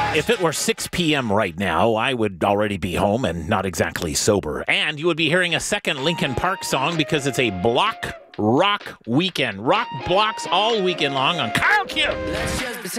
If it were 6 p.m. right now, I would already be home and not exactly sober. And you would be hearing a second Linkin Park song because it's a block rock weekend. Rock blocks all weekend long on Kyle Q.